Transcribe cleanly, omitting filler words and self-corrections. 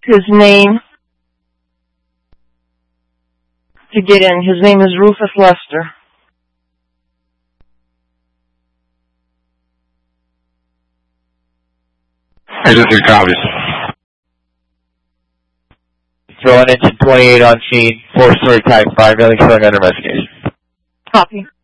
his name to get in. His name is Rufus Lester. Agency copies. Throwing engine 28 on scene, 4-story type 5 million showing under investigation. Copy.